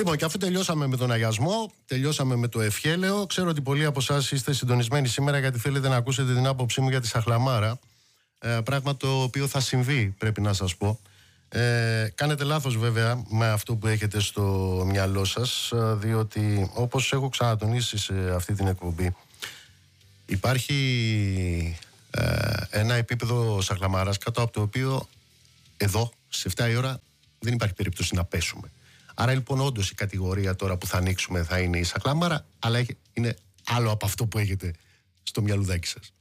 Λοιπόν, και αφού τελειώσαμε με τον αγιασμό, τελειώσαμε με το ευχέλαιο, ξέρω ότι πολλοί από εσάς είστε συντονισμένοι σήμερα γιατί θέλετε να ακούσετε την άποψή μου για τη Σαχλαμάρα. Πράγμα το οποίο θα συμβεί, πρέπει να σας πω. Κάνετε λάθος βέβαια με αυτό που έχετε στο μυαλό σας, διότι όπως έχω ξανατονίσει σε αυτή την εκπομπή, υπάρχει ένα επίπεδο Σαχλαμάρας κάτω από το οποίο εδώ, σε 7 η ώρα, δεν υπάρχει περίπτωση να πέσουμε. Άρα λοιπόν όντως η κατηγορία τώρα που θα ανοίξουμε θα είναι η Σαχλαμάρα, αλλά είναι άλλο από αυτό που έχετε στο μυαλουδάκι σας.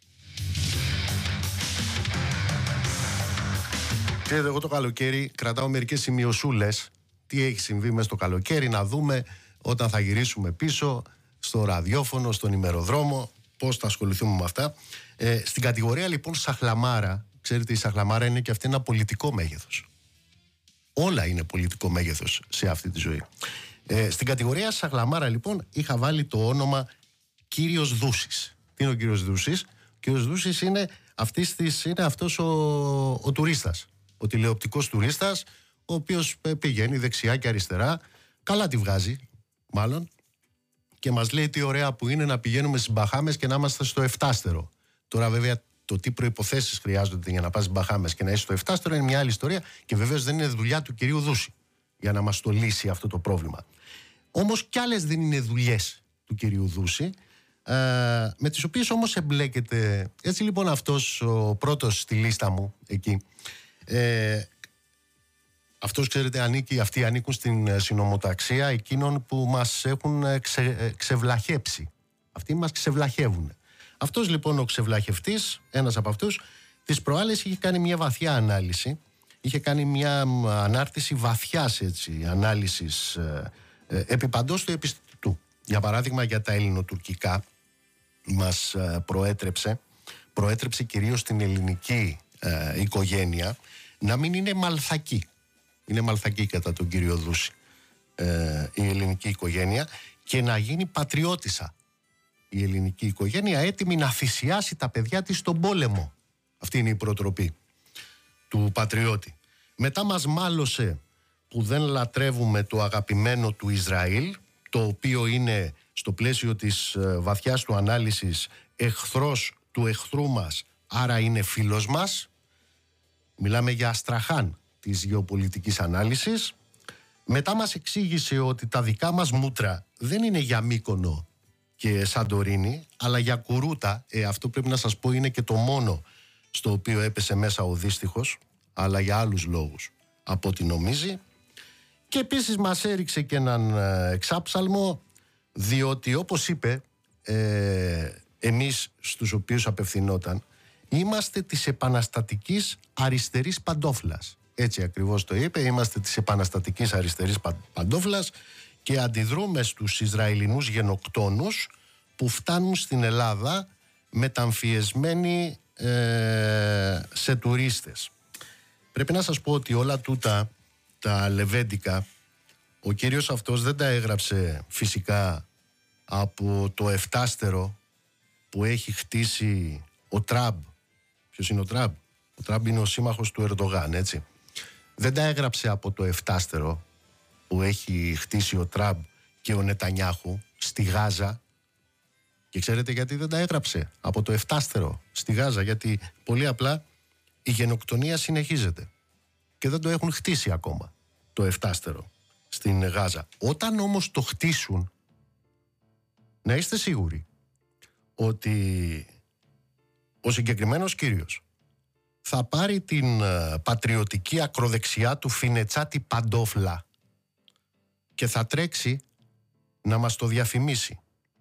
Ξέρετε, εγώ το καλοκαίρι κρατάω μερικές σημειωσούλες. Τι έχει συμβεί μες στο καλοκαίρι, να δούμε όταν θα γυρίσουμε πίσω στο ραδιόφωνο, στον ημεροδρόμο, πώς θα ασχοληθούμε με αυτά. Στην κατηγορία λοιπόν Σαχλαμάρα, ξέρετε, η Σαχλαμάρα είναι και αυτή ένα πολιτικό μέγεθος. Όλα είναι πολιτικό μέγεθος σε αυτή τη ζωή. Στην κατηγορία Σαχλαμάρα λοιπόν είχα βάλει το όνομα Κύριος Δούσης. Τι είναι ο Κύριος Δούσης? Ο Κύριος Δούσης είναι αυτός ο τουρίστας, ο τηλεοπτικός τουρίστας, ο οποίος πηγαίνει δεξιά και αριστερά, καλά τη βγάζει μάλλον, και μας λέει τι ωραία που είναι να πηγαίνουμε στις Μπαχάμες και να είμαστε στο 7στερο. Τώρα βέβαια το τι προϋποθέσεις χρειάζονται για να πας στις Μπαχάμες και να είσαι στο 7στερο είναι μια άλλη ιστορία και βεβαίως δεν είναι δουλειά του κυρίου Δούση για να μας το λύσει αυτό το πρόβλημα. Όμως κι άλλες δεν είναι δουλειές του κυρίου Δούση, με τις οποίες όμως εμπλέκεται. Έτσι λοιπόν αυτός ο πρώτος στη λίστα μου εκεί, αυτός ξέρετε αυτοί ανήκουν στην συνομοταξία εκείνων που μας έχουν ξεβλαχέψει. Αυτοί μας ξεβλαχεύουν. Αυτός λοιπόν ο ξεβλαχευτής, ένας από αυτούς, τις προάλλες είχε κάνει μια βαθιά ανάλυση, είχε κάνει μια ανάρτηση βαθιάς ανάλυσης επιπαντός του επιστητού. Για παράδειγμα για τα ελληνοτουρκικά μας προέτρεψε κυρίως την ελληνική οικογένεια να μην είναι μαλθακή. Είναι μαλθακή κατά τον κύριο Δούση η ελληνική οικογένεια, και να γίνει πατριώτισσα η ελληνική οικογένεια, έτοιμη να θυσιάσει τα παιδιά της στον πόλεμο. Αυτή είναι η προτροπή του πατριώτη. Μετά μας μάλωσε που δεν λατρεύουμε το αγαπημένο του Ισραήλ, το οποίο είναι στο πλαίσιο της βαθιάς του ανάλυσης εχθρός του εχθρού μας, άρα είναι φίλος μας. Μιλάμε για Αστραχάν της γεωπολιτικής ανάλυσης. Μετά μας εξήγησε ότι τα δικά μας μούτρα δεν είναι για Μύκονο και Σαντορίνη, αλλά για Κουρούτα. Αυτό πρέπει να σας πω είναι και το μόνο στο οποίο έπεσε μέσα ο δύστιχος, αλλά για άλλους λόγους από ό,τι νομίζει. Και επίσης μας έριξε και έναν εξάψαλμο, διότι όπως είπε, εμείς στους οποίους απευθυνόταν είμαστε της επαναστατικής αριστερής παντόφλας. Έτσι ακριβώς το είπε, είμαστε της επαναστατικής αριστερής παντόφλας και αντιδρούμε στους Ισραηλινούς γενοκτόνους που φτάνουν στην Ελλάδα μεταμφιεσμένοι σε τουρίστες. Πρέπει να σας πω ότι όλα τούτα τα λεβέντικα ο κύριος αυτός δεν τα έγραψε φυσικά από το 7στερο που έχει χτίσει ο Τραμπ. Ποιος είναι ο Τραμπ? Ο Τραμπ είναι ο σύμμαχος του Ερντογάν, έτσι. Δεν τα έγραψε από το 7στερο που έχει χτίσει ο Τραμπ και ο Νετανιάχου στη Γάζα. Και ξέρετε γιατί δεν τα έγραψε από το 7στερο στη Γάζα? Γιατί πολύ απλά η γενοκτονία συνεχίζεται και δεν το έχουν χτίσει ακόμα το 7στερο στην Γάζα. Όταν όμως το χτίσουν, να είστε σίγουροι ότι ο συγκεκριμένος κύριος θα πάρει την πατριωτική ακροδεξιά του φινετσάτη παντόφλα και θα τρέξει να μας το διαφημίσει.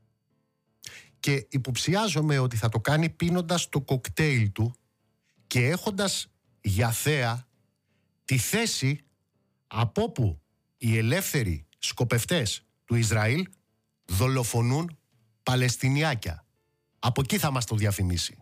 Και υποψιάζομαι ότι θα το κάνει πίνοντας το κοκτέιλ του και έχοντας για θέα τη θέση από όπου οι ελεύθεροι σκοπευτές του Ισραήλ δολοφονούν Παλαιστινιάκια. Από εκεί θα μας το διαφημίσει.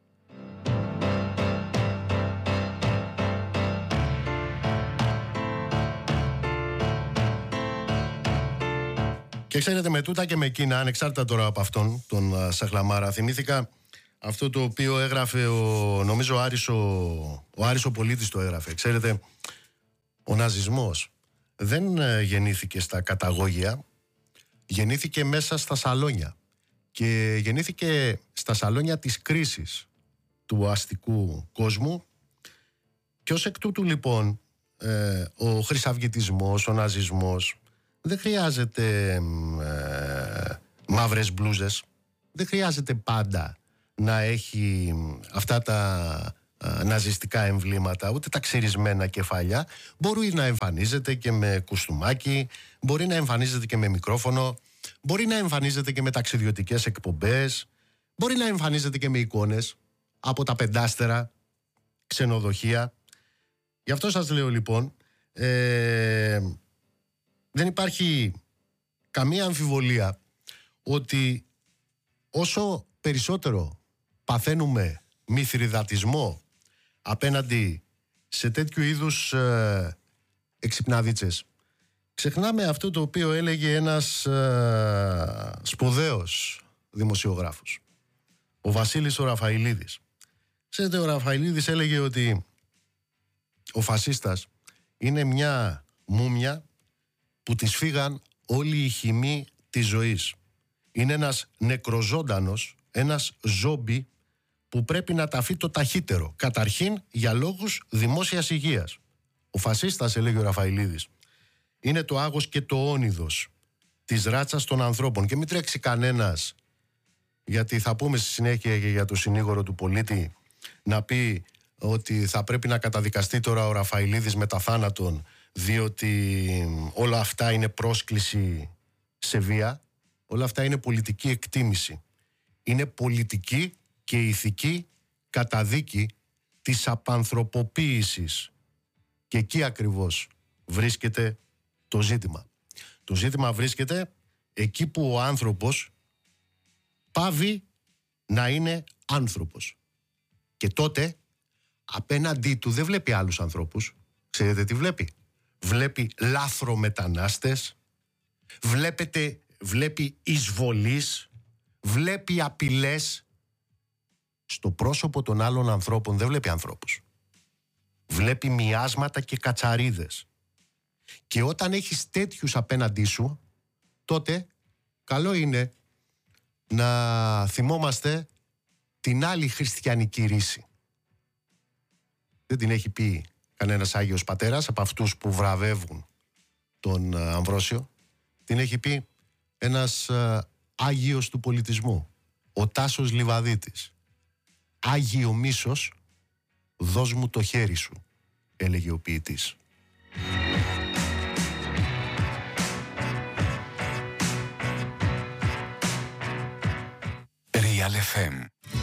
Και ξέρετε, με τούτα και με εκείνα, ανεξάρτητα τώρα από αυτόν τον Σαχλαμάρα, θυμήθηκα αυτό το οποίο έγραφε νομίζω ο Άρης ο Πολίτης το έγραφε. Ξέρετε, ο ναζισμός δεν γεννήθηκε στα καταγόγια, γεννήθηκε μέσα στα σαλόνια και γεννήθηκε στα σαλόνια της κρίσης του αστικού κόσμου και ως εκ τούτου λοιπόν ο χρυσαυγητισμός, ο ναζισμός δεν χρειάζεται μαύρες μπλούζες, δεν χρειάζεται πάντα να έχει αυτά τα ναζιστικά εμβλήματα, ούτε τα ξυρισμένα κεφάλια. Μπορεί να εμφανίζεται και με κουστούμάκι, μπορεί να εμφανίζεται και με μικρόφωνο, μπορεί να εμφανίζεται και με ταξιδιωτικές εκπομπές, μπορεί να εμφανίζεται και με εικόνες από τα πεντάστερα ξενοδοχεία. Γι' αυτό σας λέω λοιπόν, δεν υπάρχει καμία αμφιβολία ότι όσο περισσότερο παθαίνουμε μυθριδατισμό απέναντι σε τέτοιου είδους εξυπναδίτσες, ξεχνάμε αυτό το οποίο έλεγε ένας σπουδαίος δημοσιογράφος, ο Βασίλης ο Ραφαηλίδης. Ξέρετε, ο Ραφαηλίδης έλεγε ότι ο φασίστας είναι μια μούμια που της φύγαν όλοι οι χυμοί της ζωής. Είναι ένας νεκροζώντανος, ένας ζόμπι που πρέπει να ταφεί το ταχύτερο. Καταρχήν για λόγους δημόσιας υγείας. Ο φασίστας, έλεγε ο Ραφαηλίδης, είναι το άγος και το όνειδος της ράτσας των ανθρώπων. Και μην τρέξει κανένας, γιατί θα πούμε στη συνέχεια και για το συνήγορο του πολίτη, να πει ότι θα πρέπει να καταδικαστεί τώρα ο Ραφαηλίδης μετά θάνατον, διότι όλα αυτά είναι πρόσκληση σε βία. Όλα αυτά είναι πολιτική εκτίμηση. Είναι πολιτική και ηθική καταδίκη της απανθρωποποίησης. Και εκεί ακριβώς βρίσκεται το ζήτημα. Το ζήτημα βρίσκεται εκεί που ο άνθρωπος πάβει να είναι άνθρωπος. Και τότε απέναντί του δεν βλέπει άλλους ανθρώπους. Ξέρετε τι βλέπει? Βλέπει λάθρομετανάστες, βλέπει εισβολείς, βλέπει απειλές. Στο πρόσωπο των άλλων ανθρώπων δεν βλέπει ανθρώπους. Βλέπει μιάσματα και κατσαρίδες. Και όταν έχεις τέτοιους απέναντί σου, τότε καλό είναι να θυμόμαστε την άλλη χριστιανική ρίση. Δεν την έχει πει κανένας Άγιος Πατέρας από αυτούς που βραβεύουν τον Αμβρόσιο. Την έχει πει ένας Άγιος του πολιτισμού, ο Τάσος Λιβαδίτης. «Άγιο μίσος, δώσ' μου το χέρι σου», έλεγε ο ποιητής. Real FM